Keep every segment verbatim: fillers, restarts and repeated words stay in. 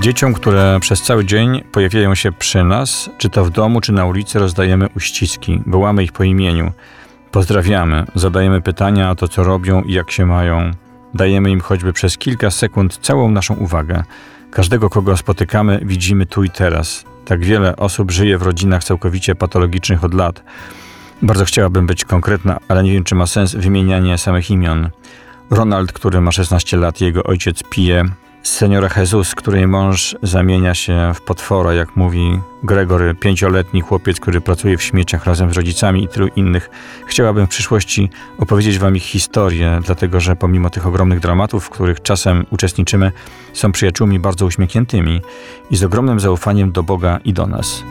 Dzieciom, które przez cały dzień pojawiają się przy nas, czy to w domu, czy na ulicy, rozdajemy uściski, wołamy ich po imieniu, pozdrawiamy, zadajemy pytania o to, co robią i jak się mają. Dajemy im choćby przez kilka sekund całą naszą uwagę. Każdego, kogo spotykamy, widzimy tu i teraz. Tak wiele osób żyje w rodzinach całkowicie patologicznych od lat. Bardzo chciałabym być konkretna, ale nie wiem, czy ma sens wymienianie samych imion. Ronald, który ma szesnaście lat, jego ojciec pije. Seniora Jesus, której mąż zamienia się w potwora, jak mówi Gregory, pięcioletni chłopiec, który pracuje w śmieciach razem z rodzicami i tylu innych. Chciałabym w przyszłości opowiedzieć wam ich historię, dlatego że pomimo tych ogromnych dramatów, w których czasem uczestniczymy, są przyjaciółmi bardzo uśmiechniętymi i z ogromnym zaufaniem do Boga i do nas.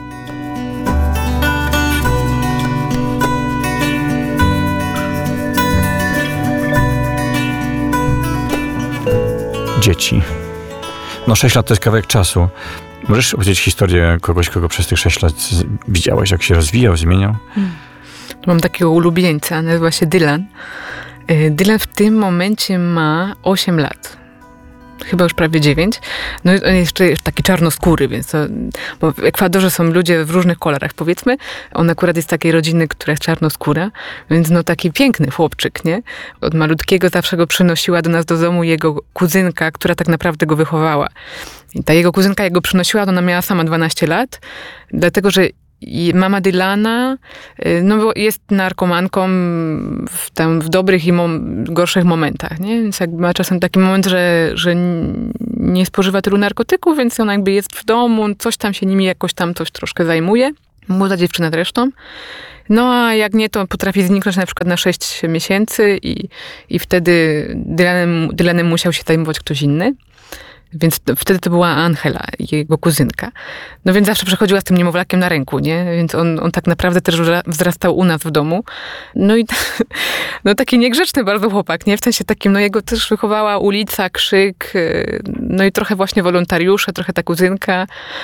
Dzieci. No sześć lat to jest kawałek czasu. Możesz opowiedzieć historię kogoś, kogo przez tych sześć lat widziałaś, jak się rozwijał, zmieniał? Hmm. Mam takiego ulubieńca, nazywa się Dylan. Dylan w tym momencie ma osiem lat. Chyba już prawie dziewięć. No i on jest jeszcze taki czarnoskóry, więc to, bo w Ekwadorze są ludzie w różnych kolorach, powiedzmy. On akurat jest z takiej rodziny, która jest czarnoskóra, więc no taki piękny chłopczyk, nie? Od malutkiego zawsze go przynosiła do nas do domu jego kuzynka, która tak naprawdę go wychowała. I ta jego kuzynka, jak go przynosiła, to ona miała sama dwanaście lat, dlatego że i mama Dylana, no bo jest narkomanką w, tam w dobrych i mom, gorszych momentach, nie? Więc jakby ma czasem taki moment, że, że nie spożywa tylu narkotyków, więc ona jakby jest w domu, coś tam się nimi jakoś tam coś troszkę zajmuje. Młoda dziewczyna zresztą. No a jak nie, to potrafi zniknąć na przykład na sześć miesięcy i, i wtedy Dylanem, Dylanem musiał się zajmować ktoś inny. Więc to, wtedy to była Angela, jego kuzynka. No więc zawsze przechodziła z tym niemowlakiem na ręku, nie? Więc on, on tak naprawdę też wzrastał u nas w domu. No i no taki niegrzeczny bardzo chłopak, nie? W sensie takim, no jego też wychowała ulica, krzyk, no i trochę właśnie wolontariusze, trochę ta kuzynka.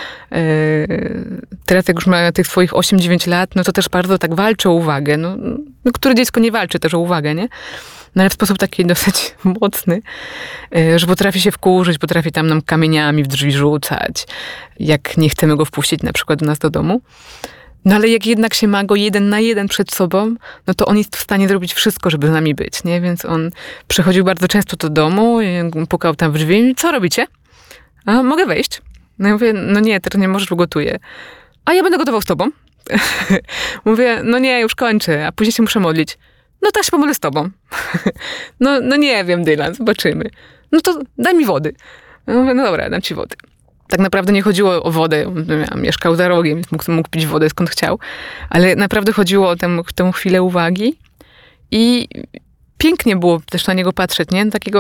Teraz jak już ma tych swoich osiem dziewięć lat, no to też bardzo tak walczy o uwagę. No, no które dziecko nie walczy też o uwagę, nie? No ale w sposób taki dosyć mocny, że potrafi się wkurzyć, potrafi tam nam kamieniami w drzwi rzucać, jak nie chcemy go wpuścić na przykład do nas do domu. No ale jak jednak się ma go jeden na jeden przed sobą, no to on jest w stanie zrobić wszystko, żeby z nami być, nie? Więc on przychodził bardzo często do domu, pukał tam w drzwi i co robicie? A mogę wejść? No ja mówię, no nie, teraz nie możesz, bo gotuję. A ja będę gotował z tobą. Mówię, no nie, już kończę, a później się muszę modlić. No to ja się pomodlę z tobą. no, no nie wiem, Dylan, zobaczymy. No to daj mi wody. No mówię, no dobra, dam ci wody. Tak naprawdę nie chodziło o wodę. On mieszkał za rogiem, więc mógł, mógł pić wodę skąd chciał. Ale naprawdę chodziło o tę, tę chwilę uwagi. I pięknie było też na niego patrzeć, nie? Takiego,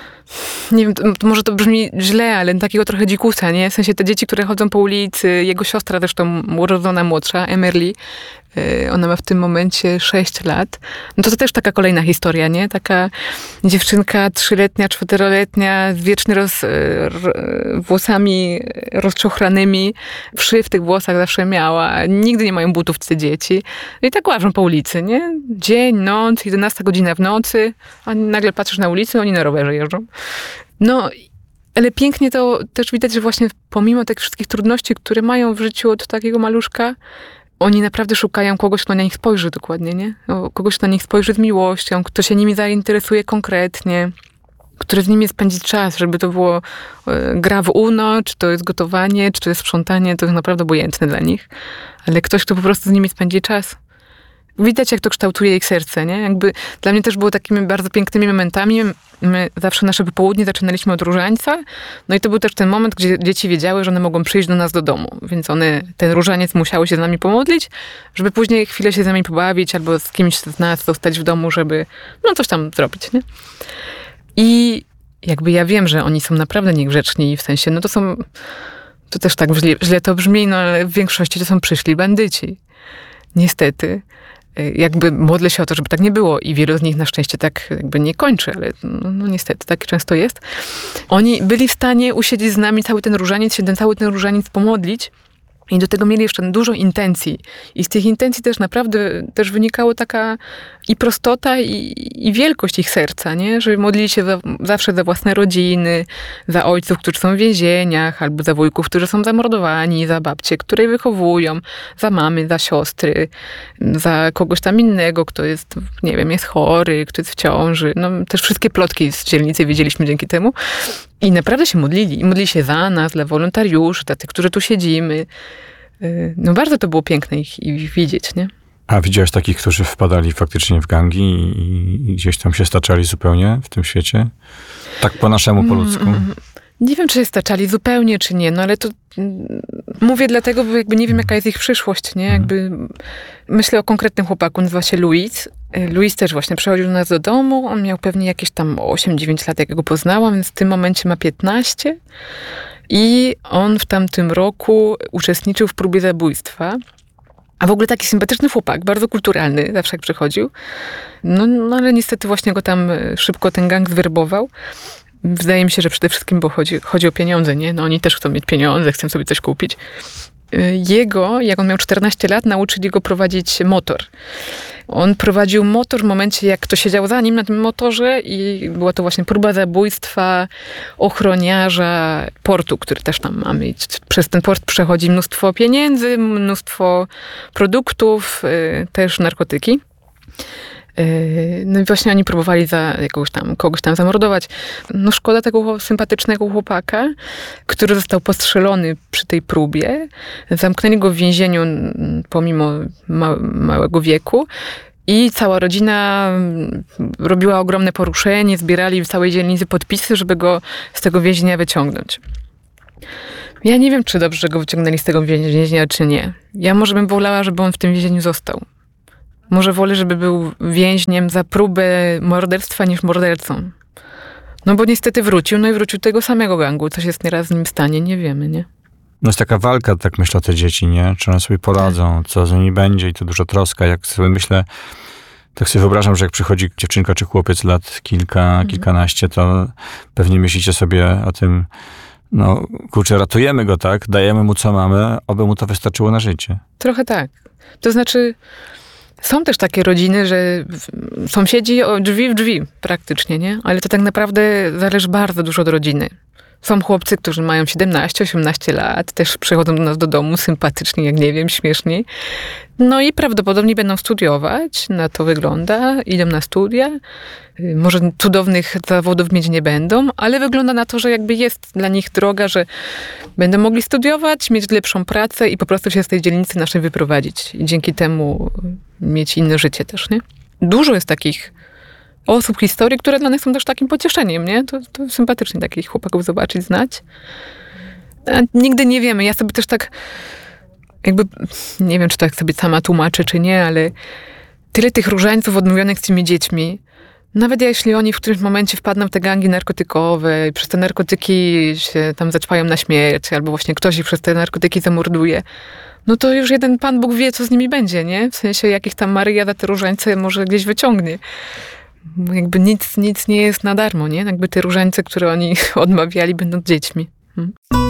nie wiem, to, może to brzmi źle, ale takiego trochę dzikusa, nie? W sensie te dzieci, które chodzą po ulicy, jego siostra zresztą urodzona młodsza, Emerly, ona ma w tym momencie sześć lat. No to to też taka kolejna historia, nie? Taka dziewczynka trzyletnia, czteroletnia, z wiecznie roz, r, włosami rozczochranymi. Wszy w tych włosach zawsze miała. Nigdy nie mają butów te dzieci. No i tak łażą po ulicy, nie? Dzień, noc, jedenasta godzina w nocy. A nagle patrzysz na ulicę, oni na rowerze jeżdżą. No, ale pięknie to też widać, że właśnie pomimo tych wszystkich trudności, które mają w życiu od takiego maluszka, oni naprawdę szukają kogoś, kto na nich spojrzy dokładnie, nie? Kogoś, kto na nich spojrzy z miłością, kto się nimi zainteresuje konkretnie, który z nimi spędzi czas, żeby to było gra w Uno, czy to jest gotowanie, czy to jest sprzątanie, to jest naprawdę obojętne dla nich. Ale ktoś, kto po prostu z nimi spędzi czas. Widać, jak to kształtuje ich serce, nie? Jakby dla mnie też było takimi bardzo pięknymi momentami. My zawsze nasze popołudnie zaczynaliśmy od różańca. No i to był też ten moment, gdzie dzieci wiedziały, że one mogą przyjść do nas do domu. Więc one, ten różaniec musiały się z nami pomodlić, żeby później chwilę się z nami pobawić albo z kimś z nas zostać w domu, żeby no coś tam zrobić, nie? I jakby ja wiem, że oni są naprawdę niegrzeczni, w sensie, no to są, to też tak źle, źle to brzmi, no ale w większości to są przyszli bandyci. Niestety. Jakby modlę się o to, żeby tak nie było i wielu z nich na szczęście tak jakby nie kończy, ale no, no niestety tak często jest. Oni byli w stanie usiedzieć z nami cały ten różaniec, się ten cały ten różaniec pomodlić I do tego mieli jeszcze dużo intencji. I z tych intencji też naprawdę też wynikało taka i prostota, i, i wielkość ich serca, nie? Że modlili się za, zawsze za własne rodziny, za ojców, którzy są w więzieniach, albo za wujków, którzy są zamordowani, za babcie, które je wychowują, za mamy, za siostry, za kogoś tam innego, kto jest, nie wiem, jest chory, kto jest w ciąży. No, też wszystkie plotki z dzielnicy wiedzieliśmy dzięki temu. I naprawdę się modlili. I modlili się za nas, dla wolontariuszy, dla tych, którzy tu siedzimy. No bardzo to było piękne ich, ich widzieć, nie? A widziałeś takich, którzy wpadali faktycznie w gangi i, i gdzieś tam się staczali zupełnie w tym świecie? Tak po naszemu, po ludzku? Mm, nie wiem, czy się staczali zupełnie, czy nie, no ale to mm, mówię dlatego, bo jakby nie wiem, jaka jest ich przyszłość, nie? Jakby mm. myślę o konkretnym chłopaku, nazywa się Luis. Luis też właśnie przychodził do nas do domu, on miał pewnie jakieś tam osiem dziewięć lat, jak go poznałam, więc w tym momencie ma piętnaście. I on w tamtym roku uczestniczył w próbie zabójstwa. A w ogóle taki sympatyczny chłopak, bardzo kulturalny, zawsze jak przychodził. No, no ale niestety właśnie go tam szybko ten gang zwerbował. Wydaje mi się, że przede wszystkim, bo chodzi, chodzi o pieniądze, nie? No oni też chcą mieć pieniądze, chcą sobie coś kupić. Jego, jak on miał czternaście lat, nauczyli go prowadzić motor. On prowadził motor w momencie, jak ktoś siedział za nim na tym motorze i była to właśnie próba zabójstwa ochroniarza portu, który też tam mamy. I przez ten port przechodzi mnóstwo pieniędzy, mnóstwo produktów, też narkotyki. No i właśnie oni próbowali za jakąś tam, kogoś tam zamordować. No szkoda tego sympatycznego chłopaka, który został postrzelony przy tej próbie. Zamknęli go w więzieniu pomimo ma- małego wieku. I cała rodzina robiła ogromne poruszenie, zbierali w całej dzielnicy podpisy, żeby go z tego więzienia wyciągnąć. Ja nie wiem, czy dobrze, że go wyciągnęli z tego więzienia, czy nie. Ja może bym wolała, żeby on w tym więzieniu został. Może wolę, żeby był więźniem za próbę morderstwa niż mordercą. No bo niestety wrócił, no i wrócił do tego samego gangu. Co się nieraz z nim stanie, nie wiemy, nie? No jest taka walka, tak myślę o te dzieci, nie? Czy one sobie poradzą, co z nimi będzie i to duża troska. Jak sobie myślę, tak sobie wyobrażam, że jak przychodzi dziewczynka czy chłopiec lat kilka, mhm. kilkanaście, to pewnie myślicie sobie o tym, no kurczę, ratujemy go, tak? Dajemy mu co mamy, oby mu to wystarczyło na życie. Trochę tak. To znaczy... Są też takie rodziny, że sąsiedzi o drzwi w drzwi praktycznie, nie? Ale to tak naprawdę zależy bardzo dużo od rodziny. Są chłopcy, którzy mają siedemnaście osiemnaście lat, też przychodzą do nas do domu sympatycznie, jak nie wiem, śmiesznie. No i prawdopodobnie będą studiować, na to wygląda, idą na studia. Może cudownych zawodów mieć nie będą, ale wygląda na to, że jakby jest dla nich droga, że będą mogli studiować, mieć lepszą pracę i po prostu się z tej dzielnicy naszej wyprowadzić. I dzięki temu mieć inne życie też, nie? Dużo jest takich osób, historii, które dla nas są też takim pocieszeniem, nie? To, to sympatycznie takich chłopaków zobaczyć, znać. A nigdy nie wiemy. Ja sobie też tak jakby, nie wiem, czy tak sobie sama tłumaczę, czy nie, ale tyle tych różańców odmówionych z tymi dziećmi. Nawet jeśli oni w którymś momencie wpadną w te gangi narkotykowe i przez te narkotyki się tam zaćpają na śmierć, albo właśnie ktoś ich przez te narkotyki zamorduje, no to już jeden Pan Bóg wie, co z nimi będzie, nie? W sensie, jakich tam Maryja za te różańce może gdzieś wyciągnie. Jakby nic, nic nie jest na darmo, nie? Jakby te różańce, które oni odmawiali, będąc dziećmi. Hmm?